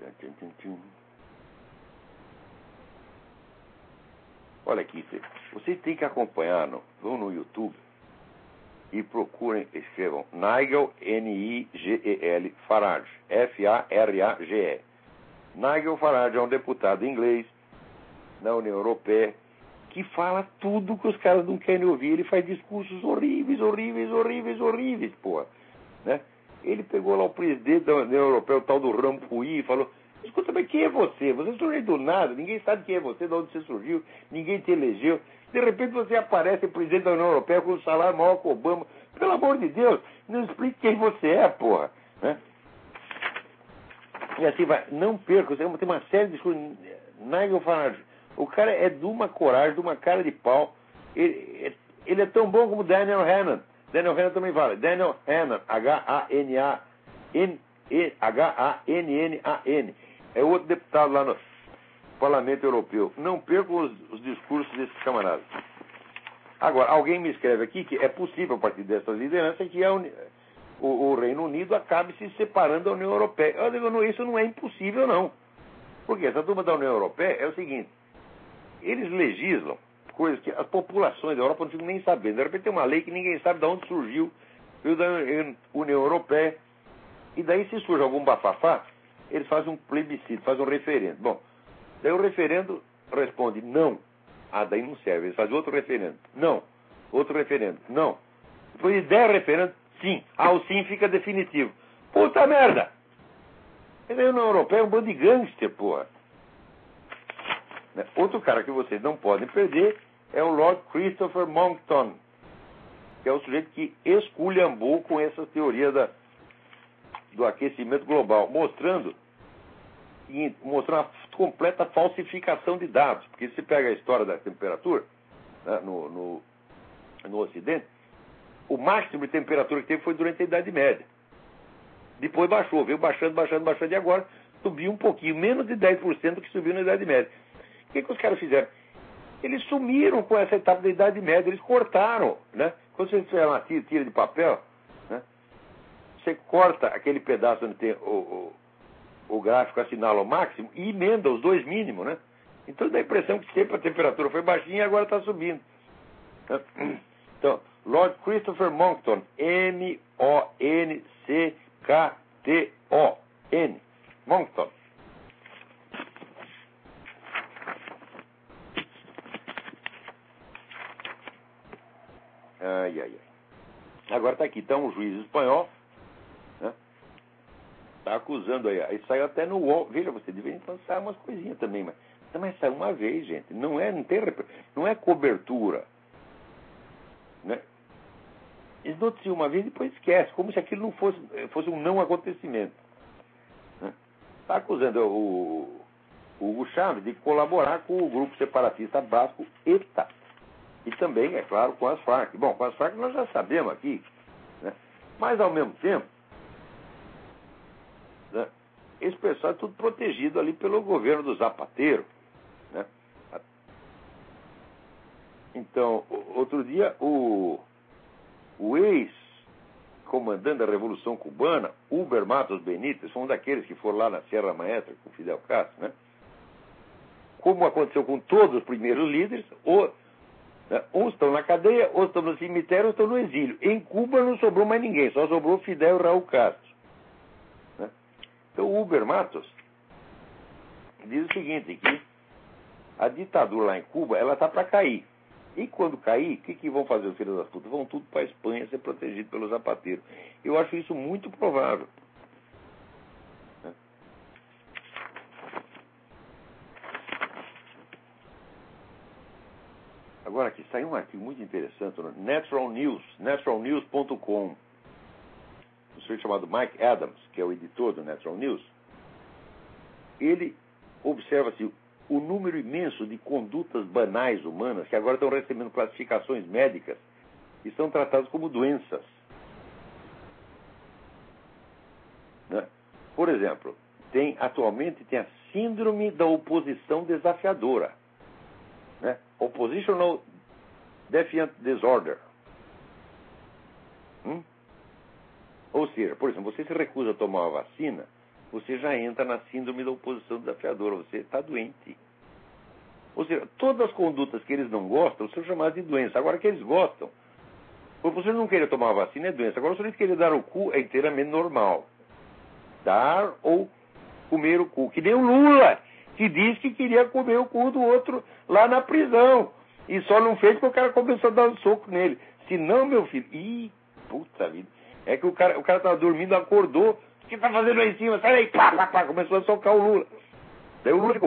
Olha aqui, vocês têm que acompanhar, vão no YouTube e procurem, escrevam Nigel, Nigel Farage, Farage. Nigel Farage é um deputado inglês na União Europeia que fala tudo que os caras não querem ouvir. Ele faz discursos horríveis, porra. Né? Ele pegou lá o presidente da União Europeia, o tal do Rampuy, e falou: escuta, mas quem é você? Você surgiu do nada, ninguém sabe quem é você, de onde você surgiu, ninguém te elegeu. De repente você aparece presidente da União Europeia com um salário maior que Obama. Pelo amor de Deus, não explique quem você é, porra. Né? E assim vai, não perca, tem uma série de discursos. Nigel Farage, o cara é de uma coragem, de uma cara de pau. Ele é tão bom como Daniel Hannan. Daniel Hannan também fala. Daniel Hannan, Hannan. É outro deputado lá no Parlamento Europeu. Não percam os discursos desses camaradas. Agora, alguém me escreve aqui que é possível, a partir dessas lideranças, que o Reino Unido acabe se separando da União Europeia. Eu digo, não, isso não é impossível, não. Porque essa turma da União Europeia é o seguinte: eles legislam coisas que as populações da Europa não ficam nem sabendo. De repente tem uma lei que ninguém sabe de onde surgiu, veio da União Europeia, e daí se surge algum bafafá, eles fazem um plebiscito, fazem um referendo. Bom, daí o referendo responde não. Ah, daí não serve. Eles fazem outro referendo. Não. Outro referendo. Não. Depois de 10 referendos, sim. Ah, o sim fica definitivo. Puta merda! A União Europeia é um bando de gangster, porra. Outro cara que vocês não podem perder é o Lord Christopher Monckton, que é o sujeito que esculhambou com essa teoria do aquecimento global, mostrando uma completa falsificação de dados. Porque se pega a história da temperatura, né, no Ocidente, o máximo de temperatura que teve foi durante a Idade Média. Depois baixou, veio baixando, e agora subiu um pouquinho, menos de 10% do que subiu na Idade Média. O que os caras fizeram? Eles sumiram com essa etapa da Idade Média, eles cortaram, né? Quando você tiver uma tira de papel, né, você corta aquele pedaço onde tem o gráfico assinala o máximo e emenda os dois mínimos, né? Então dá a impressão que sempre a temperatura foi baixinha e agora está subindo. Então, Lord Christopher Monckton, Moncton, Monckton. Ai. Agora está aqui, então, um juiz espanhol, né? Está acusando aí saiu até no UOL. Veja, você de vez em quando sai umas coisinhas também, mas sai uma vez, gente. Não é cobertura, né? Eles noticiam uma vez e depois esquece, como se aquilo não fosse um não acontecimento. Está acusando o Hugo Chávez de colaborar com o grupo separatista basco ETA. E também, é claro, com as Farc. Bom, com as Farc nós já sabemos aqui, né? Mas, ao mesmo tempo, né, esse pessoal é tudo protegido ali pelo governo do Zapatero, né? Então, outro dia, o ex-comandante da Revolução Cubana, Uber Matos Benítez, foi um daqueles que foram lá na Sierra Maestra com Fidel Castro, né? Como aconteceu com todos os primeiros líderes, uns estão na cadeia, outros estão no cemitério, outros estão no exílio. Em Cuba não sobrou mais ninguém, só sobrou Fidel e Raul Castro, né? Então o Uber Matos diz o seguinte, que a ditadura lá em Cuba, ela está para cair. E quando cair, o que vão fazer os filhos das putas? Vão tudo para a Espanha ser protegido pelo Zapatero. Eu acho isso muito provável. Agora aqui saiu um artigo muito interessante no Natural News, naturalnews.com. Um sujeito chamado Mike Adams, que é o editor do Natural News, ele observa-se o número imenso de condutas banais humanas que agora estão recebendo classificações médicas e são tratadas como doenças, né? Por exemplo, atualmente tem a síndrome da oposição desafiadora, né? Oppositional Defiant Disorder. Ou seja, por exemplo, você se recusa a tomar uma vacina você já entra na síndrome da oposição desafiadora. Você está doente. Ou seja, todas as condutas que eles não gostam são chamadas de doença. Agora, que eles gostam, por você não querer tomar a vacina é doença. Agora, se você querer dar o cu, é inteiramente normal. Dar ou comer o cu. Que nem o Lula, que disse que queria comer o cu do outro lá na prisão. E só não fez porque o cara começou a dar um soco nele. Se não, meu filho... Ih, puta vida. É que o cara tava dormindo, acordou. O que tá fazendo aí em cima? Sai aí, pá, pá, pá. Começou a socar o Lula. Daí o Lula